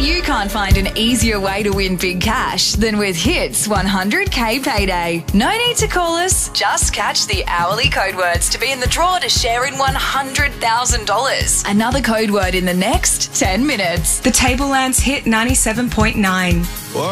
You can't find an easier way to win big cash than with Hits 100k Payday. No need to call us, just catch the hourly code words to be in the draw to share in $100,000. Another code word in the next 10 minutes. The Tablelands Hit 97.9.